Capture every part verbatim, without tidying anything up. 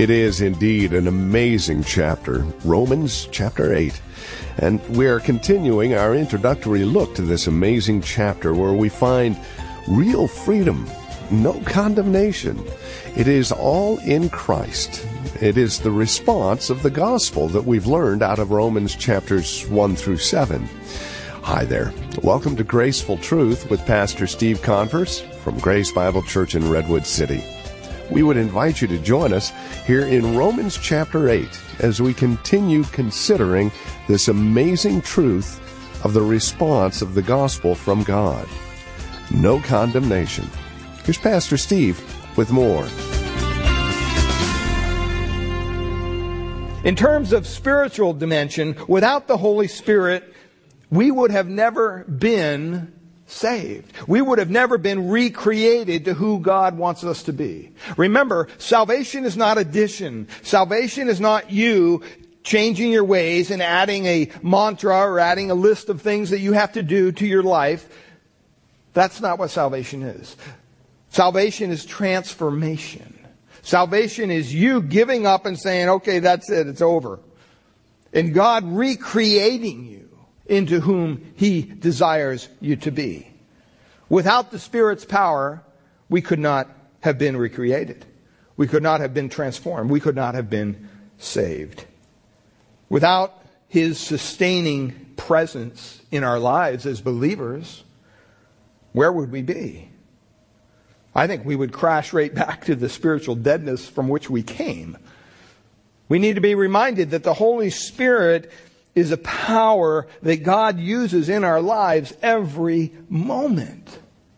It is indeed an amazing chapter, Romans chapter eight. And we are continuing our introductory look to this amazing chapter where we find real freedom, no condemnation. It is all in Christ. It is the response of the gospel that we've learned out of Romans chapters one through seven. Hi there. Welcome to Graceful Truth with Pastor Steve Converse from Grace Bible Church in Redwood City. We would invite you to join us here in Romans chapter eight as we continue considering this amazing truth of the response of the gospel from God. No condemnation. Here's Pastor Steve with more. In terms of spiritual dimension, without the Holy Spirit, we would have never been saved. We would have never been recreated to who God wants us to be. Remember, salvation is not addition. Salvation is not you changing your ways and adding a mantra or adding a list of things that you have to do to your life. That's not what salvation is. Salvation is transformation. Salvation is you giving up and saying, okay, that's it, it's over. And God recreating you into whom He desires you to be. Without the Spirit's power, we could not have been recreated. We could not have been transformed. We could not have been saved. Without His sustaining presence in our lives as believers, where would we be? I think we would crash right back to the spiritual deadness from which we came. We need to be reminded that the Holy Spirit is a power that God uses in our lives every moment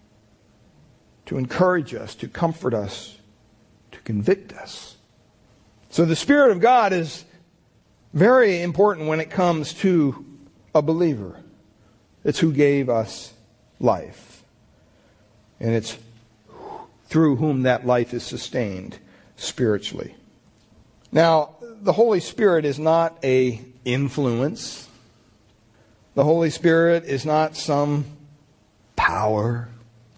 to encourage us, to comfort us, to convict us. So the Spirit of God is very important when it comes to a believer. It's who gave us life. And it's through whom that life is sustained spiritually. Now, the Holy Spirit is not a influence. The Holy Spirit is not some power.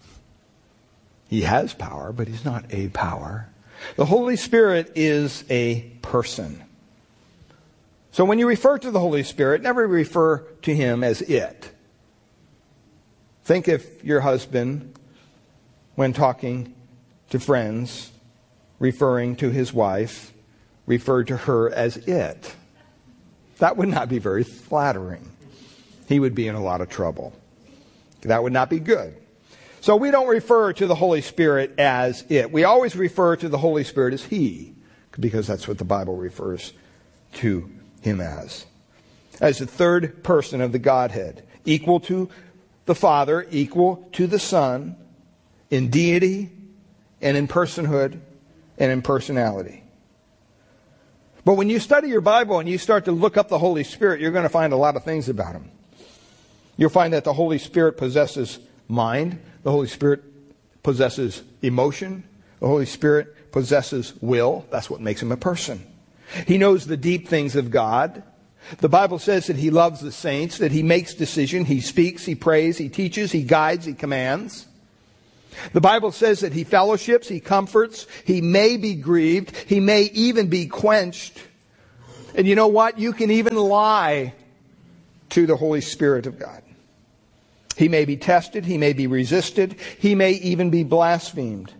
He has power, but He's not a power. The Holy Spirit is a person. So when you refer to the Holy Spirit, never refer to Him as it. Think if your husband, when talking to friends, referring to his wife, referred to her as it. That would not be very flattering. He would be in a lot of trouble. That would not be good. So we don't refer to the Holy Spirit as it. We always refer to the Holy Spirit as He, because that's what the Bible refers to Him as. As the third person of the Godhead, equal to the Father, equal to the Son, in deity and in personhood and in personality. But when you study your Bible and you start to look up the Holy Spirit, you're going to find a lot of things about Him. You'll find that the Holy Spirit possesses mind. The Holy Spirit possesses emotion. The Holy Spirit possesses will. That's what makes Him a person. He knows the deep things of God. The Bible says that He loves the saints, that He makes decisions, He speaks, He prays, He teaches, He guides, He commands. The Bible says that He fellowships, He comforts, He may be grieved, He may even be quenched. And you know what? You can even lie to the Holy Spirit of God. He may be tested, He may be resisted, He may even be blasphemed.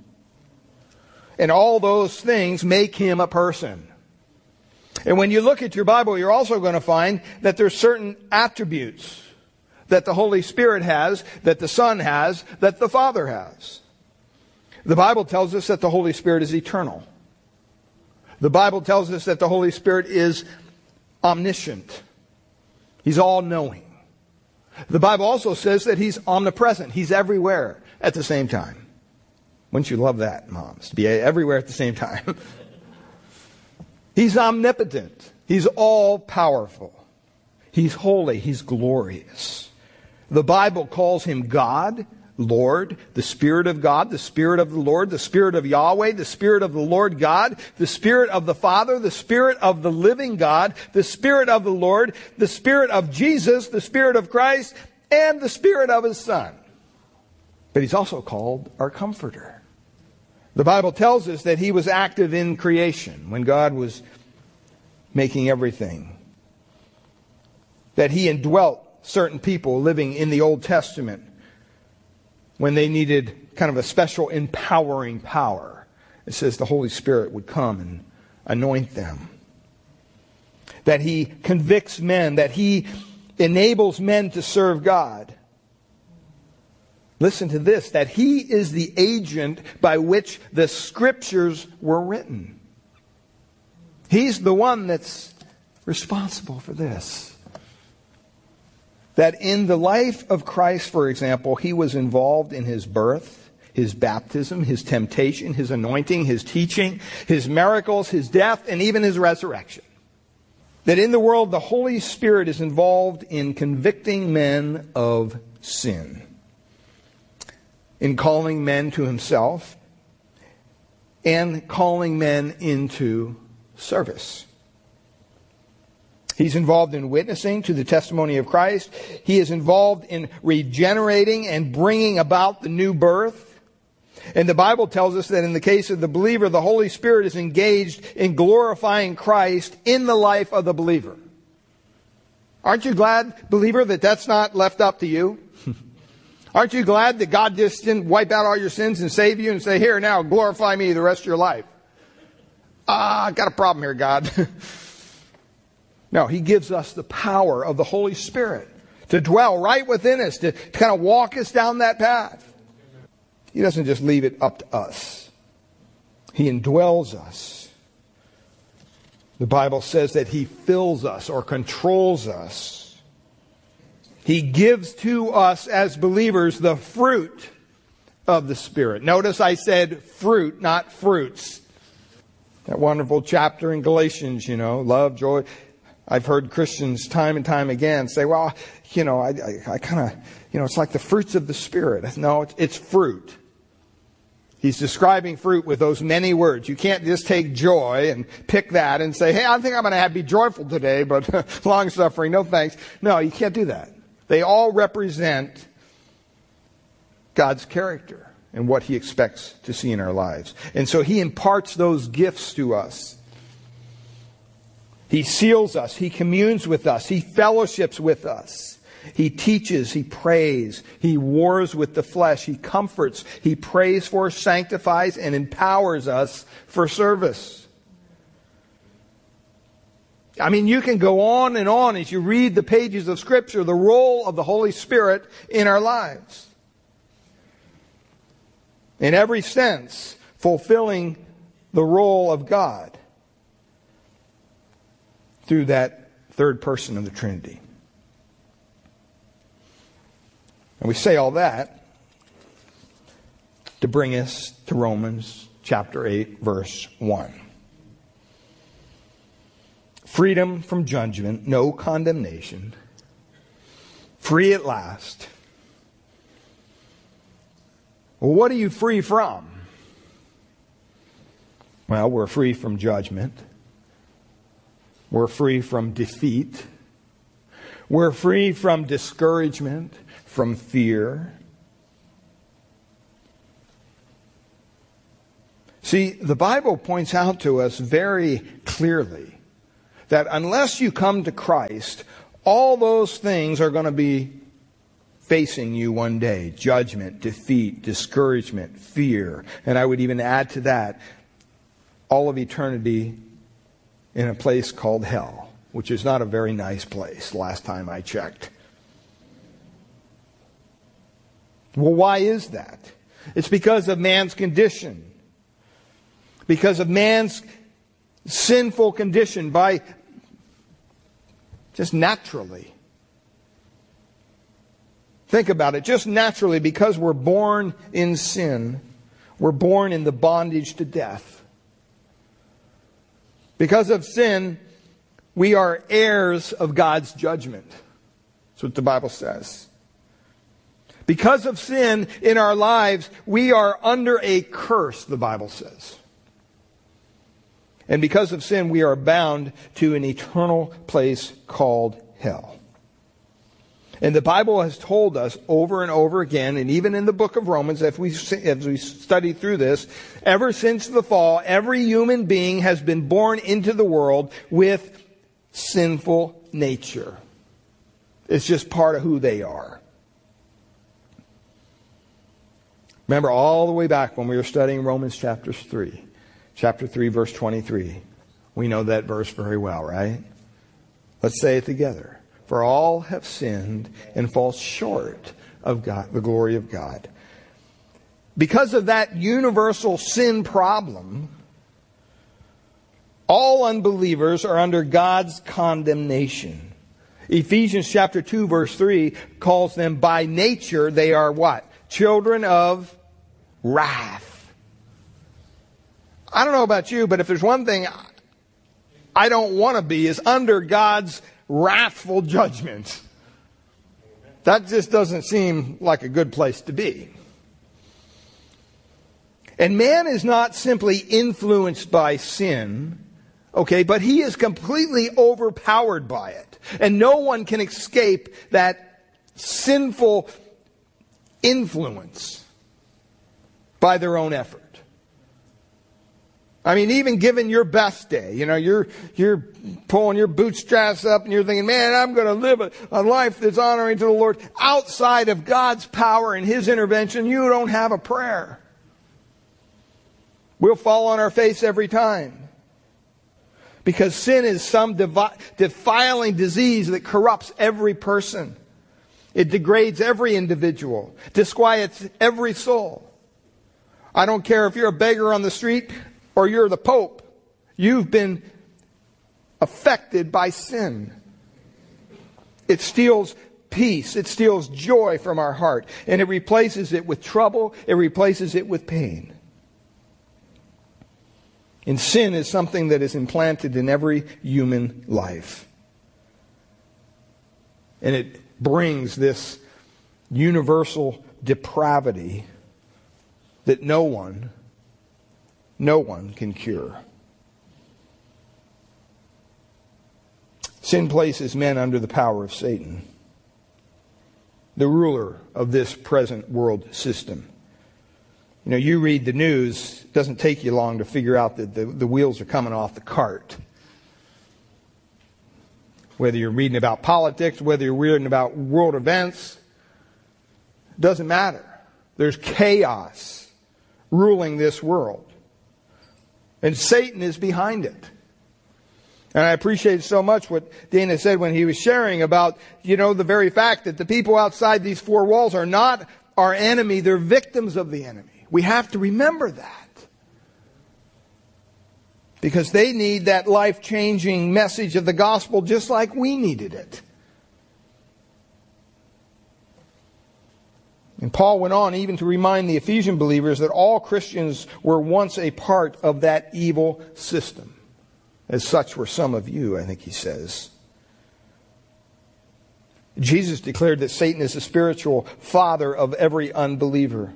And all those things make Him a person. And when you look at your Bible, you're also going to find that there's certain attributes that the Holy Spirit has, that the Son has, that the Father has. The Bible tells us that the Holy Spirit is eternal. The Bible tells us that the Holy Spirit is omniscient. He's all-knowing. The Bible also says that He's omnipresent. He's everywhere at the same time. Wouldn't you love that, moms, to be everywhere at the same time? He's omnipotent. He's all-powerful. He's holy. He's glorious. The Bible calls Him God, Lord, the Spirit of God, the Spirit of the Lord, the Spirit of Yahweh, the Spirit of the Lord God, the Spirit of the Father, the Spirit of the living God, the Spirit of the Lord, the Spirit of Jesus, the Spirit of Christ, and the Spirit of His Son. But He's also called our Comforter. The Bible tells us that He was active in creation when God was making everything. That He indwelt certain people living in the Old Testament when they needed kind of a special empowering power. It says the Holy Spirit would come and anoint them. That He convicts men, that He enables men to serve God. Listen to this, that He is the agent by which the Scriptures were written. He's the one that's responsible for this. That in the life of Christ, for example, He was involved in His birth, His baptism, His temptation, His anointing, His teaching, His miracles, His death, and even His resurrection. That in the world, the Holy Spirit is involved in convicting men of sin, in calling men to Himself, and calling men into service. He's involved in witnessing to the testimony of Christ. He is involved in regenerating and bringing about the new birth. And the Bible tells us that in the case of the believer, the Holy Spirit is engaged in glorifying Christ in the life of the believer. Aren't you glad, believer, that that's not left up to you? Aren't you glad that God just didn't wipe out all your sins and save you and say, here, now, glorify me the rest of your life? Ah, I've got a problem here, God. No, He gives us the power of the Holy Spirit to dwell right within us, to, to kind of walk us down that path. He doesn't just leave it up to us. He indwells us. The Bible says that He fills us or controls us. He gives to us as believers the fruit of the Spirit. Notice I said fruit, not fruits. That wonderful chapter in Galatians, you know, love, joy. I've heard Christians time and time again say, well, you know, I, I, I kind of, you know, it's like the fruits of the Spirit. No, it's, it's fruit. He's describing fruit with those many words. You can't just take joy and pick that and say, hey, I think I'm going to have be joyful today, but long suffering, no thanks. No, you can't do that. They all represent God's character and what He expects to see in our lives. And so He imparts those gifts to us. He seals us. He communes with us. He fellowships with us. He teaches. He prays. He wars with the flesh. He comforts. He prays for, sanctifies, and empowers us for service. I mean, you can go on and on as you read the pages of Scripture, the role of the Holy Spirit in our lives. In every sense, fulfilling the role of God through that third person of the Trinity. And we say all that to bring us to Romans chapter eight, verse one. Freedom from judgment, no condemnation. Free at last. Well, what are you free from? Well, we're free from judgment. We're free from defeat. We're free from discouragement, from fear. See, the Bible points out to us very clearly that unless you come to Christ, all those things are going to be facing you one day. Judgment, defeat, discouragement, fear. And I would even add to that, all of eternity in a place called hell, which is not a very nice place, last time I checked. Well, why is that? It's because of man's condition. Because of man's sinful condition by just naturally. Think about it. Just naturally, because we're born in sin, we're born in the bondage to death. Because of sin, we are heirs of God's judgment. That's what the Bible says. Because of sin in our lives, we are under a curse, the Bible says. And because of sin, we are bound to an eternal place called hell. And the Bible has told us over and over again, and even in the book of Romans, as we, as we study through this, ever since the fall, every human being has been born into the world with sinful nature. It's just part of who they are. Remember all the way back when we were studying Romans chapter three. Chapter three, verse twenty-three. We know that verse very well, right? Let's say it together. For all have sinned and fall short of God, the glory of God. Because of that universal sin problem, all unbelievers are under God's condemnation. Ephesians chapter two, verse three calls them by nature, they are what? Children of wrath. I don't know about you, but if there's one thing I don't want to be, is under God's wrathful judgment. That just doesn't seem like a good place to be. And man is not simply influenced by sin, okay, but he is completely overpowered by it. And no one can escape that sinful influence by their own effort. I mean, even given your best day, you know, you're you're pulling your bootstraps up and you're thinking, man, I'm going to live a, a life that's honoring to the Lord. Outside of God's power and His intervention, you don't have a prayer. We'll fall on our face every time. Because sin is some devi- defiling disease that corrupts every person. It degrades every individual, disquiets every soul. I don't care if you're a beggar on the street or you're the Pope. You've been affected by sin. It steals peace. It steals joy from our heart. And it replaces it with trouble. It replaces it with pain. And sin is something that is implanted in every human life. And it brings this universal depravity that no one No one can cure. Sin places men under the power of Satan, the ruler of this present world system. You know, you read the news, it doesn't take you long to figure out that the, the wheels are coming off the cart. Whether you're reading about politics, whether you're reading about world events, it doesn't matter. There's chaos ruling this world. And Satan is behind it. And I appreciate so much what Dana said when he was sharing about, you know, the very fact that the people outside these four walls are not our enemy, they're victims of the enemy. We have to remember that. Because they need that life-changing message of the gospel just like we needed it. And Paul went on even to remind the Ephesian believers that all Christians were once a part of that evil system. As such were some of you, I think he says. Jesus declared that Satan is the spiritual father of every unbeliever.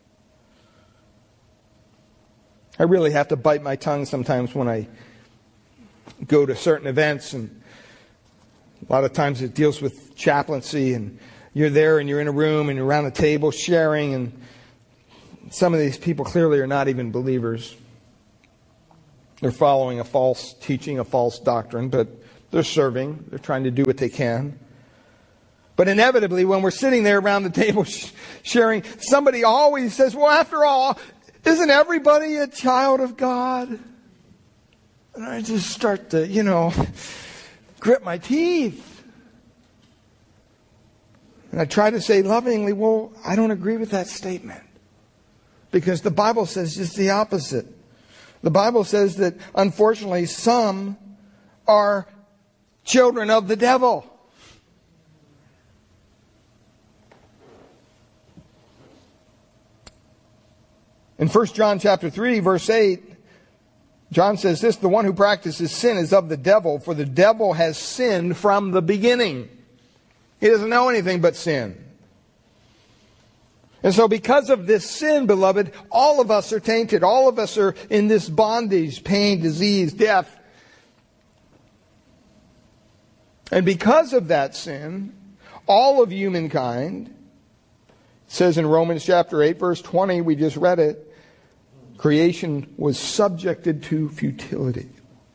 I really have to bite my tongue sometimes when I go to certain events, and a lot of times it deals with chaplaincy, and you're there and you're in a room and you're around a table sharing, and some of these people clearly are not even believers. They're following a false teaching, a false doctrine, but they're serving. They're trying to do what they can. But inevitably, when we're sitting there around the table sh- sharing, somebody always says, well, after all, isn't everybody a child of God? And I just start to, you know, grit my teeth. And I try to say lovingly, well, I don't agree with that statement. Because the Bible says just the opposite. The Bible says that, unfortunately, some are children of the devil. In First John chapter three, verse eight, John says this, the one who practices sin is of the devil, for the devil has sinned from the beginning. He doesn't know anything but sin. And so because of this sin, beloved, all of us are tainted. All of us are in this bondage, pain, disease, death. And because of that sin, all of humankind. It says in Romans chapter eight, verse twenty, we just read it, creation was subjected to futility.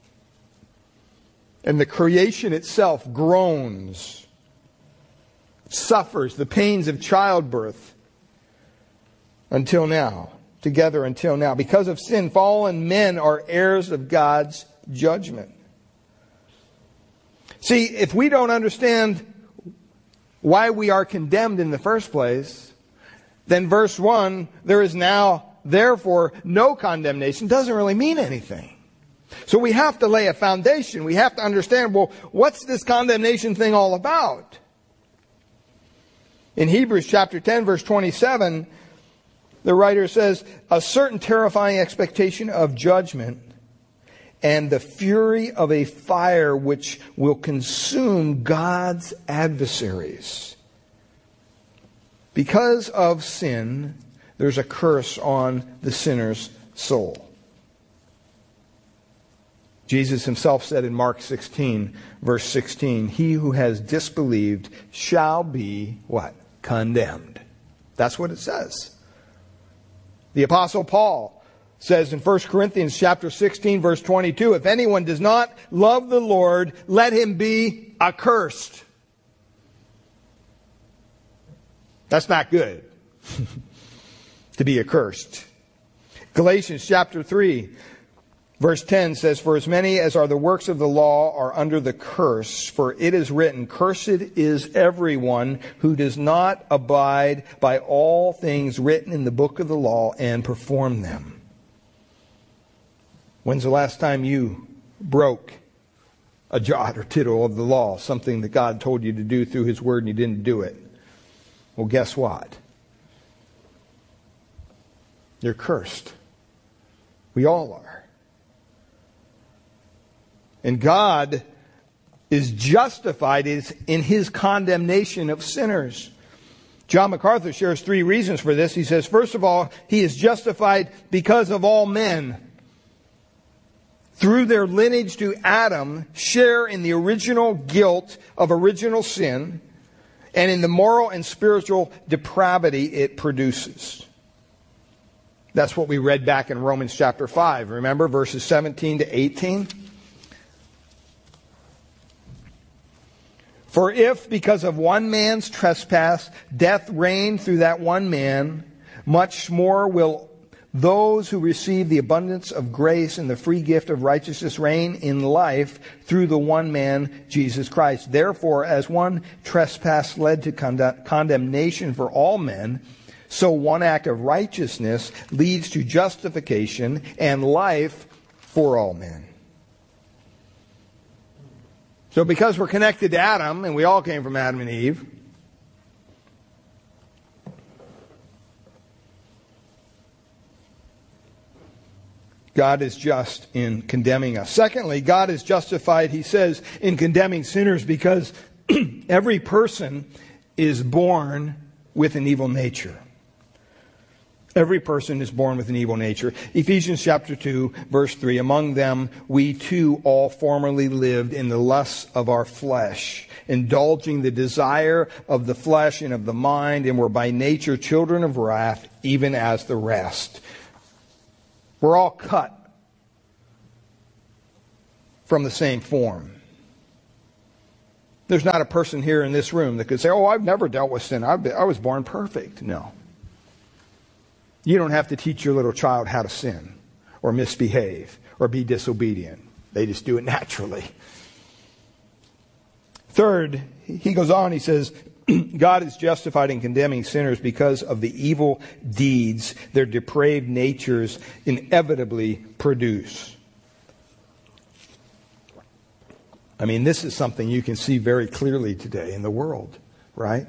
And the creation itself groans, suffers the pains of childbirth until now, together until now. Because of sin, fallen men are heirs of God's judgment. See, if we don't understand why we are condemned in the first place, then verse one, there is now, therefore, no condemnation, doesn't really mean anything. So we have to lay a foundation. We have to understand, well, what's this condemnation thing all about? In Hebrews chapter ten, verse twenty-seven, the writer says, a certain terrifying expectation of judgment and the fury of a fire which will consume God's adversaries. Because of sin, there's a curse on the sinner's soul. Jesus himself said in Mark sixteen, verse sixteen, he who has disbelieved shall be, what? Condemned. That's what it says. The Apostle Paul says in First Corinthians chapter sixteen, verse twenty-two, if anyone does not love the Lord, let him be accursed. That's not good. To be accursed. Galatians chapter three, verse ten says, for as many as are the works of the law are under the curse, for it is written, cursed is everyone who does not abide by all things written in the book of the law and perform them. When's the last time you broke a jot or tittle of the law, something that God told you to do through His Word and you didn't do it? Well, guess what? You're cursed. We all are. And God is justified in His condemnation of sinners. John MacArthur shares three reasons for this. He says, first of all, He is justified because of all men, through their lineage to Adam, share in the original guilt of original sin and in the moral and spiritual depravity it produces. That's what we read back in Romans chapter five. Remember verses seventeen to eighteen? For if, because of one man's trespass, death reigned through that one man, much more will those who receive the abundance of grace and the free gift of righteousness reign in life through the one man, Jesus Christ. Therefore, as one trespass led to condemn- condemnation for all men, so one act of righteousness leads to justification and life for all men. So because we're connected to Adam, and we all came from Adam and Eve, God is just in condemning us. Secondly, God is justified, he says, in condemning sinners because every person is born with an evil nature. Every person is born with an evil nature. Ephesians chapter two, verse three, among them we too all formerly lived in the lusts of our flesh, indulging the desire of the flesh and of the mind, and were by nature children of wrath, even as the rest. We're all cut from the same form. There's not a person here in this room that could say, oh, I've never dealt with sin. I've been, I was born perfect. No. You don't have to teach your little child how to sin or misbehave or be disobedient. They just do it naturally. Third, he goes on, he says, God is justified in condemning sinners because of the evil deeds their depraved natures inevitably produce. I mean, this is something you can see very clearly today in the world, right?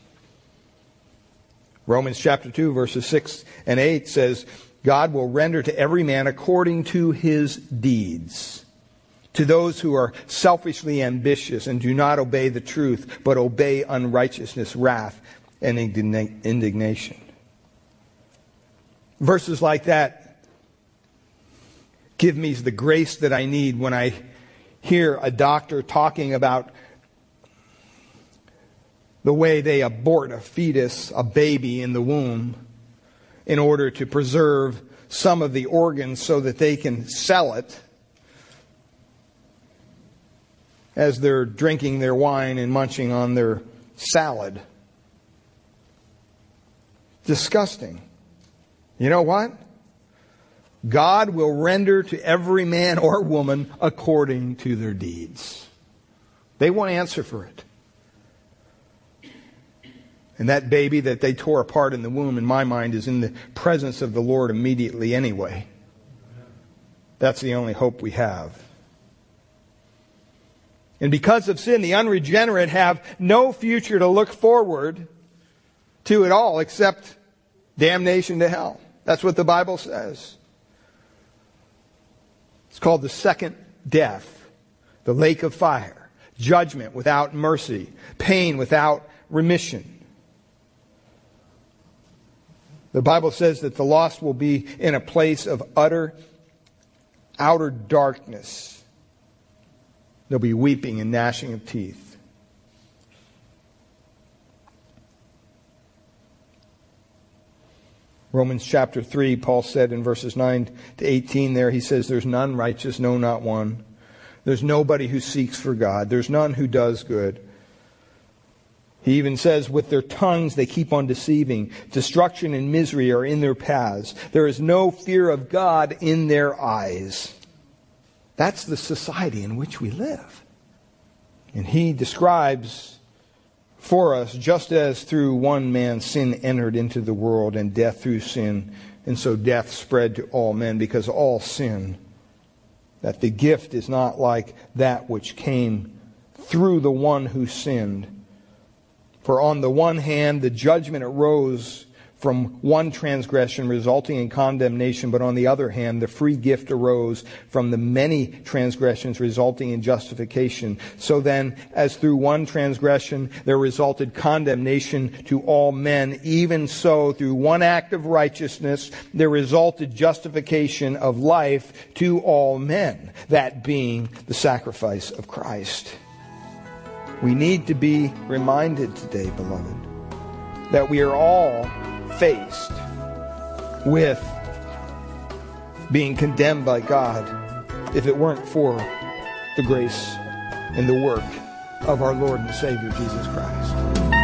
Romans chapter two, verses six and eight says, God will render to every man according to his deeds. To those who are selfishly ambitious and do not obey the truth, but obey unrighteousness, wrath, and indignation. Verses like that give me the grace that I need when I hear a doctor talking about the way they abort a fetus, a baby in the womb, in order to preserve some of the organs so that they can sell it as they're drinking their wine and munching on their salad. Disgusting. You know what? God will render to every man or woman according to their deeds. They won't answer for it. And that baby that they tore apart in the womb, in my mind, is in the presence of the Lord immediately anyway. That's the only hope we have. And because of sin, the unregenerate have no future to look forward to at all except damnation to hell. That's what the Bible says. It's called the second death, the lake of fire, judgment without mercy, pain without remission. The Bible says that the lost will be in a place of utter, outer darkness. There'll be weeping and gnashing of teeth. Romans chapter three, Paul said in verses nine to eighteen there, he says, there's none righteous, no, not one. There's nobody who seeks for God. There's none who does good. He even says, with their tongues they keep on deceiving. Destruction and misery are in their paths. There is no fear of God in their eyes. That's the society in which we live. And he describes for us, just as through one man sin entered into the world, and death through sin, and so death spread to all men because all sin, that the gift is not like that which came through the one who sinned. For on the one hand, the judgment arose from one transgression resulting in condemnation, but on the other hand, the free gift arose from the many transgressions resulting in justification. So then, as through one transgression there resulted condemnation to all men, even so through one act of righteousness there resulted justification of life to all men, that being the sacrifice of Christ. We need to be reminded today, beloved, that we are all faced with being condemned by God if it weren't for the grace and the work of our Lord and Savior, Jesus Christ.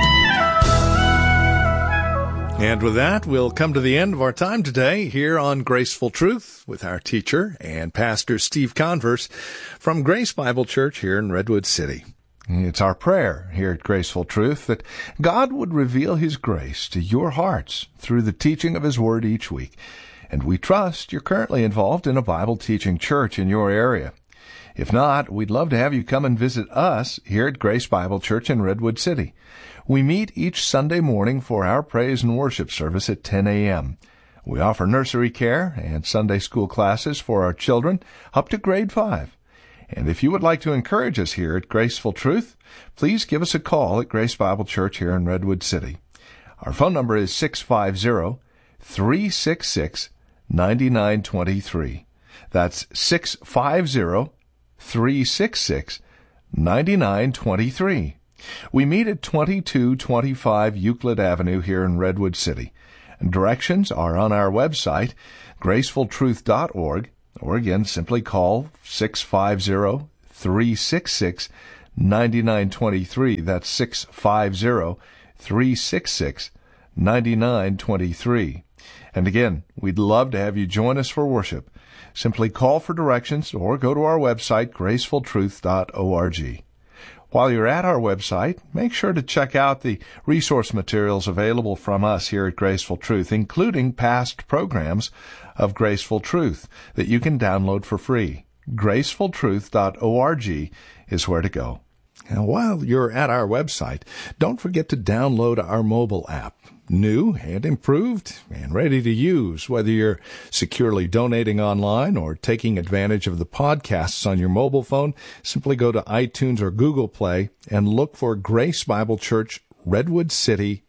And with that, we'll come to the end of our time today here on Graceful Truth with our teacher and pastor Steve Converse from Grace Bible Church here in Redwood City. It's our prayer here at Graceful Truth that God would reveal His grace to your hearts through the teaching of His Word each week. And we trust you're currently involved in a Bible teaching church in your area. If not, we'd love to have you come and visit us here at Grace Bible Church in Redwood City. We meet each Sunday morning for our praise and worship service at ten a.m. We offer nursery care and Sunday school classes for our children up to grade five. And if you would like to encourage us here at Graceful Truth, please give us a call at Grace Bible Church here in Redwood City. Our phone number is six five zero, three six six, nine nine two three. That's six five zero, three six six, nine nine two three. We meet at twenty-two twenty-five Euclid Avenue here in Redwood City. Directions are on our website, graceful truth dot org. Or again, simply call six five zero, three six six, nine nine two three. That's six five zero, three six six, nine nine two three. And again, we'd love to have you join us for worship. Simply call for directions or go to our website, graceful truth dot org. While you're at our website, make sure to check out the resource materials available from us here at Graceful Truth, including past programs of Graceful Truth that you can download for free. graceful truth dot org is where to go. And while you're at our website, don't forget to download our mobile app. New and improved and ready to use, whether you're securely donating online or taking advantage of the podcasts on your mobile phone. Simply go to iTunes or Google Play and look for Grace Bible Church Redwood City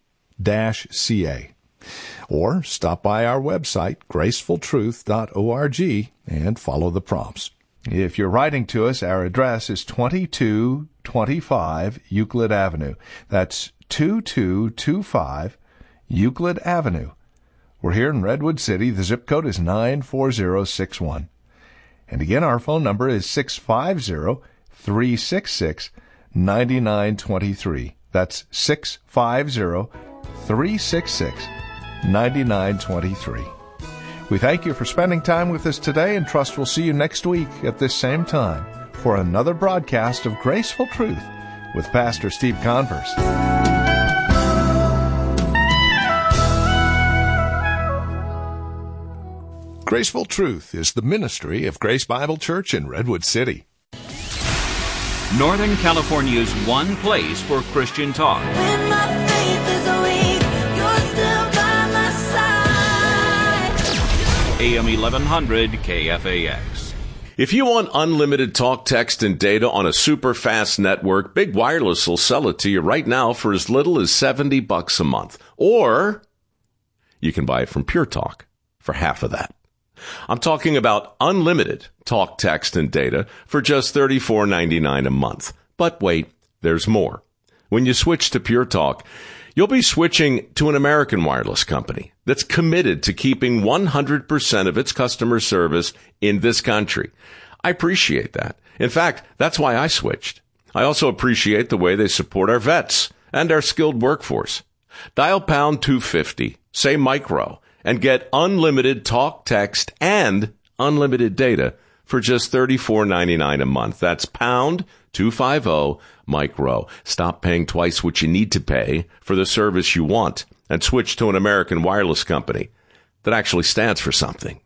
C A. Or stop by our website, graceful truth dot org, and follow the prompts. If you're writing to us, our address is twenty-two twenty-five Euclid Avenue. That's two two two five Euclid Avenue. We're here in Redwood City. The zip code is nine four zero six one. And again, our phone number is six five zero, three six six, nine nine two three. That's six five zero, three six six, nine nine two three. We thank you for spending time with us today and trust we'll see you next week at this same time for another broadcast of Graceful Truth with Pastor Steve Converse. Graceful Truth is the ministry of Grace Bible Church in Redwood City. Northern California's one place for Christian talk. When my faith is weak, you're still by my side. A M eleven hundred K F A X. If you want unlimited talk, text, and data on a super fast network, Big Wireless will sell it to you right now for as little as seventy bucks a month. Or you can buy it from Pure Talk for half of that. I'm talking about unlimited talk, text, and data for just thirty-four ninety-nine a month. But wait, there's more. When you switch to Pure Talk, you'll be switching to an American wireless company that's committed to keeping one hundred percent of its customer service in this country. I appreciate that. In fact, that's why I switched. I also appreciate the way they support our vets and our skilled workforce. Dial pound two fifty, say micro, and get unlimited talk, text, and unlimited data for just thirty-four ninety-nine a month. That's pound two fifty micro. Stop paying twice what you need to pay for the service you want and switch to an American wireless company that actually stands for something.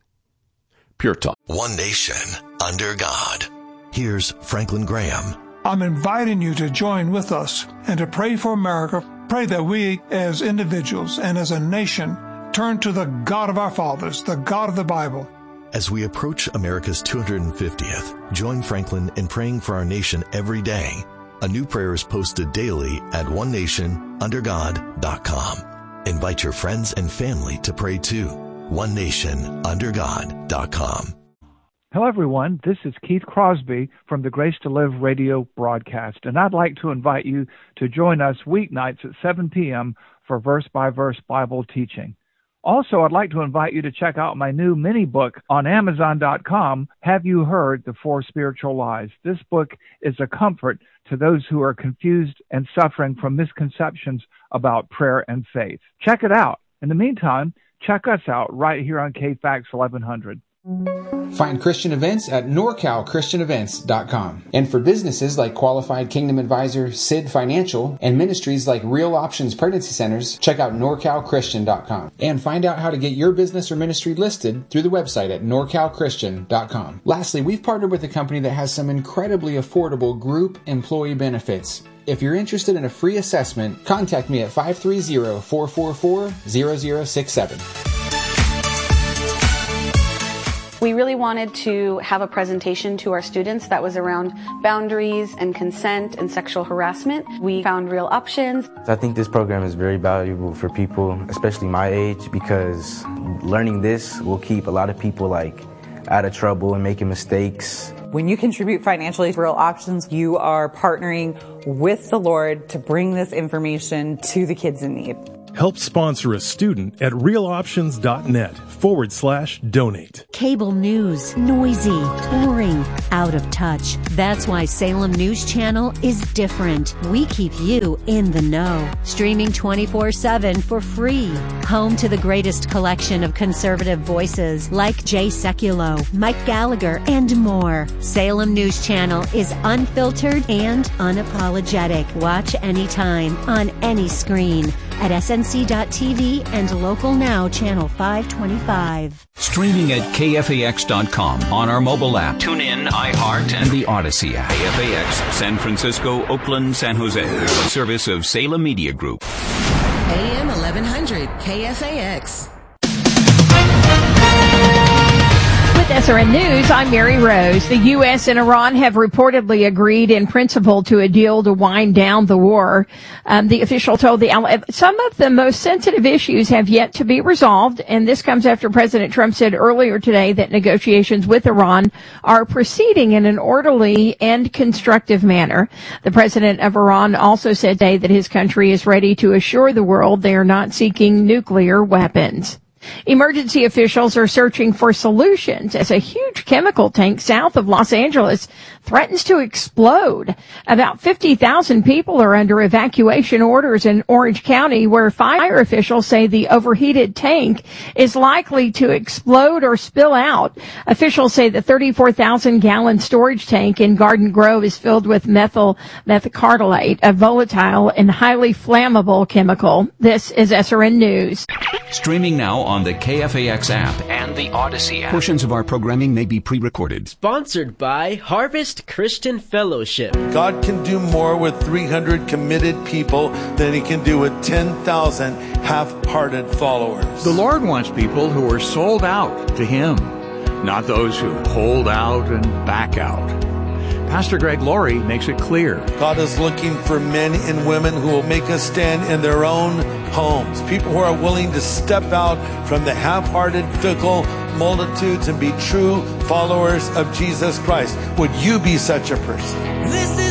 Pure Talk. One nation under God. Here's Franklin Graham. I'm inviting you to join with us and to pray for America. Pray that we as individuals and as a nation turn to the God of our fathers, the God of the Bible. As we approach America's two hundred fiftieth, join Franklin in praying for our nation every day. A new prayer is posted daily at one nation under god dot com. Invite your friends and family to pray too. one nation under god dot com. Hello, everyone. This is Keith Crosby from the Grace to Live radio broadcast, and I'd like to invite you to join us weeknights at seven p.m. for verse-by-verse Bible teaching. Also, I'd like to invite you to check out my new mini book on amazon dot com, Have You Heard the Four Spiritual Lies? This book is a comfort to those who are confused and suffering from misconceptions about prayer and faith. Check it out. In the meantime, check us out right here on K FAX eleven hundred. Find Christian events at nor cal christian events dot com. And for businesses like Qualified Kingdom Advisor, S I D Financial, and ministries like Real Options Pregnancy Centers, check out nor cal christian dot com. And find out how to get your business or ministry listed through the website at nor cal christian dot com. Lastly, we've partnered with a company that has some incredibly affordable group employee benefits. If you're interested in a free assessment, contact me at five three zero, four four four, zero zero six seven. We really wanted to have a presentation to our students that was around boundaries and consent and sexual harassment. We found Real Options. I think this program is very valuable for people, especially my age, because learning this will keep a lot of people like out of trouble and making mistakes. When you contribute financially to Real Options, you are partnering with the Lord to bring this information to the kids in need. Help sponsor a student at realoptions.net forward slash donate. Cable news, noisy, boring, out of touch. That's why Salem News Channel is different. We keep you in the know. Streaming twenty-four seven for free. Home to the greatest collection of conservative voices like Jay Sekulow, Mike Gallagher, and more. Salem News Channel is unfiltered and unapologetic. Watch anytime, on any screen, at S N C dot T V and Local Now Channel five twenty-five. Streaming at K F A X dot com on our mobile app, TuneIn, iHeart, and the Odyssey app. K F A X, San Francisco, Oakland, San Jose. A service of Salem Media Group. A M eleven hundred K F A X. With S R N News, I'm Mary Rose. The U S and Iran have reportedly agreed in principle to a deal to wind down the war. Um, the official told the outlet some of the most sensitive issues have yet to be resolved, and this comes after President Trump said earlier today that negotiations with Iran are proceeding in an orderly and constructive manner. The president of Iran also said today that his country is ready to assure the world they are not seeking nuclear weapons. Emergency officials are searching for solutions as a huge chemical tank south of Los Angeles threatens to explode. About fifty thousand people are under evacuation orders in Orange County, where fire officials say the overheated tank is likely to explode or spill out. Officials say the thirty-four thousand gallon storage tank in Garden Grove is filled with methyl methacrylate, a volatile and highly flammable chemical. This is S R N News. Streaming now on the K F A X app and the Odyssey app. Portions of our programming may be pre-recorded. Sponsored by Harvest Christian Fellowship. God can do more with three hundred committed people than he can do with ten thousand half-hearted followers. The Lord wants people who are sold out to him, not those who hold out and back out. Pastor Greg Laurie makes it clear. God is looking for men and women who will make a stand in their own homes. People who are willing to step out from the half-hearted, fickle multitudes and be true followers of Jesus Christ. Would you be such a person? This is